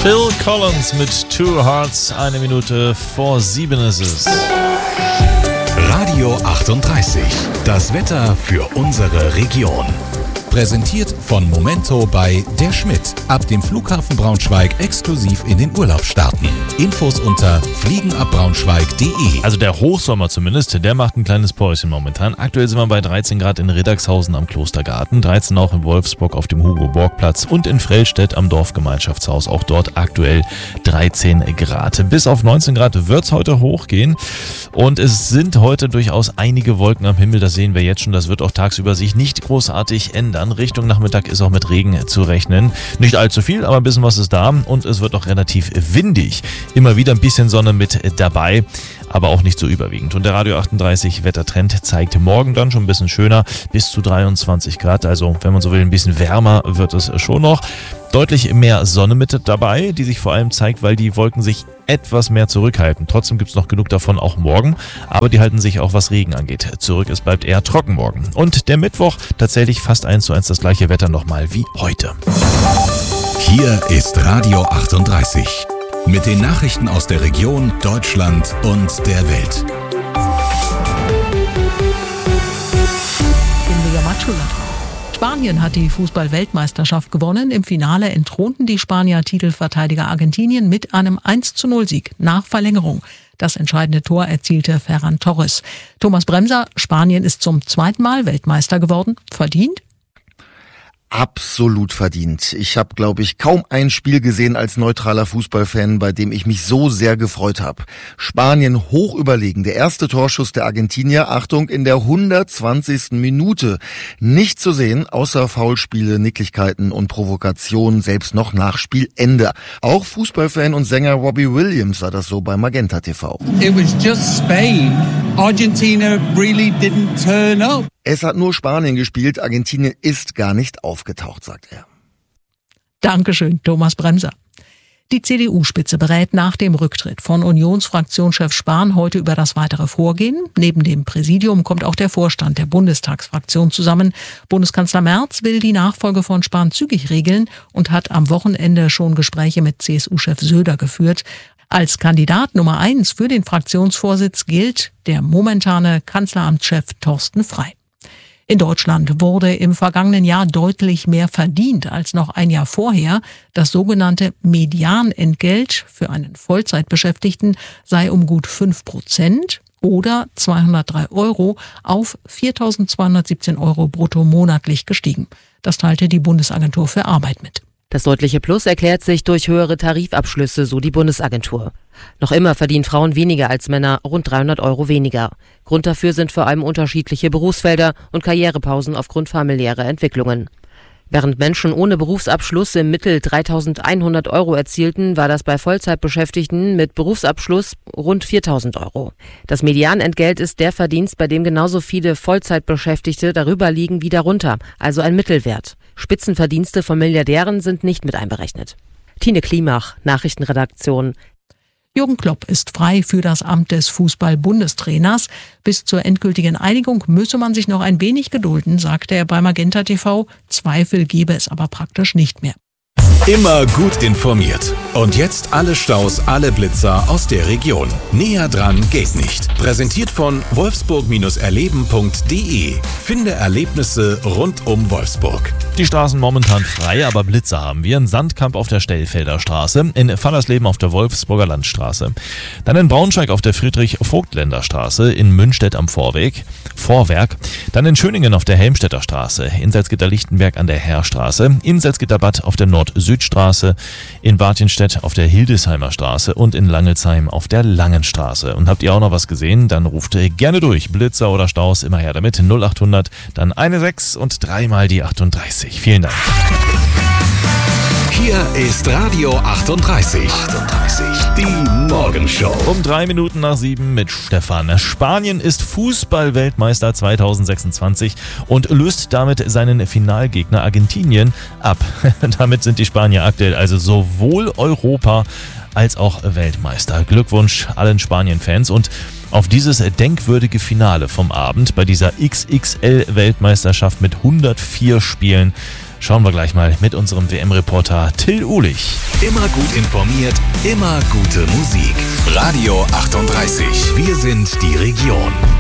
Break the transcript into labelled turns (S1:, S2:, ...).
S1: Phil Collins mit Two Hearts, 1 Minute vor 7 ist es.
S2: Radio 38, das Wetter für unsere Region. Präsentiert von Momento bei Der Schmidt. Ab dem Flughafen Braunschweig exklusiv in den Urlaub starten. Infos unter fliegenabbraunschweig.de.
S1: Also der Hochsommer zumindest, der macht ein kleines Päuschen momentan. Aktuell sind wir bei 13 Grad in Riddagshausen am Klostergarten, 13 auch in Wolfsburg auf dem Hugo-Borg-Platz und in Frellstedt am Dorfgemeinschaftshaus. Auch dort aktuell 13 Grad. Bis auf 19 Grad wird es heute hochgehen. Und es sind heute durchaus einige Wolken am Himmel, das sehen wir jetzt schon. Das wird auch tagsüber sich nicht großartig ändern. Richtung Nachmittag ist auch mit Regen zu rechnen. Nicht allzu viel, aber ein bisschen was ist da. Und es wird auch relativ windig. Immer wieder ein bisschen Sonne mit dabei, aber auch nicht so überwiegend. Und der Radio 38 Wettertrend zeigt morgen dann schon ein bisschen schöner, bis zu 23 Grad. Also, wenn man so will, ein bisschen wärmer wird es schon noch. Deutlich mehr Sonne mit dabei, die sich vor allem zeigt, weil die Wolken sich etwas mehr zurückhalten. Trotzdem gibt es noch genug davon auch morgen, aber die halten sich auch, was Regen angeht, zurück. Es bleibt eher trocken morgen. Und der Mittwoch tatsächlich fast 1:1 das gleiche Wetter nochmal wie heute.
S2: Hier ist Radio 38 mit den Nachrichten aus der Region, Deutschland und der Welt.
S3: Spanien hat die Fußball-Weltmeisterschaft gewonnen. Im Finale entthronten die Spanier Titelverteidiger Argentinien mit einem 1:0-Sieg nach Verlängerung. Das entscheidende Tor erzielte Ferran Torres. Thomas Bremser, Spanien ist zum 2. Mal Weltmeister geworden. Verdient?
S4: Absolut verdient. Ich habe, glaube ich, kaum ein Spiel gesehen als neutraler Fußballfan, bei dem ich mich so sehr gefreut habe. Spanien hoch überlegen. Der erste Torschuss der Argentinier, Achtung, in der 120. Minute. Nicht zu sehen, außer Foulspiele, Nicklichkeiten und Provokationen, selbst noch nach Spielende. Auch Fußballfan und Sänger Robbie Williams sah das so bei Magenta TV.
S5: It was just Spain. Argentina really didn't turn up.
S4: Es hat nur Spanien gespielt, Argentinien ist gar nicht aufgetaucht, sagt er.
S3: Dankeschön, Thomas Bremser. Die CDU-Spitze berät nach dem Rücktritt von Unionsfraktionschef Spahn heute über das weitere Vorgehen. Neben dem Präsidium kommt auch der Vorstand der Bundestagsfraktion zusammen. Bundeskanzler Merz will die Nachfolge von Spahn zügig regeln und hat am Wochenende schon Gespräche mit CSU-Chef Söder geführt. Als Kandidat Nummer 1 für den Fraktionsvorsitz gilt der momentane Kanzleramtschef Thorsten Frey. In Deutschland wurde im vergangenen Jahr deutlich mehr verdient als noch ein Jahr vorher. Das sogenannte Medianentgelt für einen Vollzeitbeschäftigten sei um gut 5% oder 203 € auf 4.217 € brutto monatlich gestiegen. Das teilte die Bundesagentur für Arbeit mit.
S6: Das deutliche Plus erklärt sich durch höhere Tarifabschlüsse, so die Bundesagentur. Noch immer verdienen Frauen weniger als Männer, rund 300 € weniger. Grund dafür sind vor allem unterschiedliche Berufsfelder und Karrierepausen aufgrund familiärer Entwicklungen. Während Menschen ohne Berufsabschluss im Mittel 3.100 € erzielten, war das bei Vollzeitbeschäftigten mit Berufsabschluss rund 4.000 €. Das Medianentgelt ist der Verdienst, bei dem genauso viele Vollzeitbeschäftigte darüber liegen wie darunter, also ein Mittelwert. Spitzenverdienste von Milliardären sind nicht mit einberechnet. Tine Klimach, Nachrichtenredaktion.
S3: Jürgen Klopp ist frei für das Amt des Fußball-Bundestrainers. Bis zur endgültigen Einigung müsse man sich noch ein wenig gedulden, sagte er bei Magenta TV. Zweifel gebe es aber praktisch nicht mehr.
S2: Immer gut informiert. Und jetzt alle Staus, alle Blitzer aus der Region. Näher dran geht nicht. Präsentiert von wolfsburg-erleben.de. Finde Erlebnisse rund um Wolfsburg.
S1: Die Straßen momentan frei, aber Blitzer haben wir. In Sandkamp auf der Stellfelder Straße, in Fallersleben auf der Wolfsburger Landstraße. Dann in Braunschweig auf der Friedrich-Vogtländer Straße, in Münstedt am Vorwerk. Dann in Schöningen auf der Helmstedter Straße, in Salzgitter-Lichtenberg an der Heerstraße, in Salzgitter-Bad auf der Nord-Süd-Straße, in Bartjenstedt auf der Hildesheimer Straße und in Langelsheim auf der Langenstraße. Und habt ihr auch noch was gesehen? Dann ruft gerne durch. Blitzer oder Staus, immer her damit. 0800, dann 16 und dreimal die 38. Vielen Dank.
S2: Hier ist Radio 38. Die Morgenshow.
S1: Um 3 Minuten nach 7 mit Stefan. Spanien ist Fußball-Weltmeister 2026 und löst damit seinen Finalgegner Argentinien ab. Damit sind die Spanier aktuell also sowohl Europa- als auch Weltmeister. Glückwunsch allen Spanien-Fans und auf dieses denkwürdige Finale vom Abend bei dieser XXL-Weltmeisterschaft mit 104 Spielen Schauen wir gleich mal mit unserem WM-Reporter Till Uhlich.
S2: Immer gut informiert, immer gute Musik. Radio 38. Wir sind die Region.